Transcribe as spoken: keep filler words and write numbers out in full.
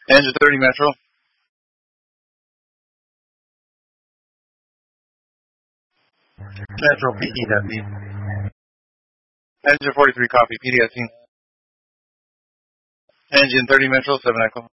Engine thirty Metro. Metro P D that lead. Engine forty-three copy, P D S. Engine thirty Metro, seven Echo.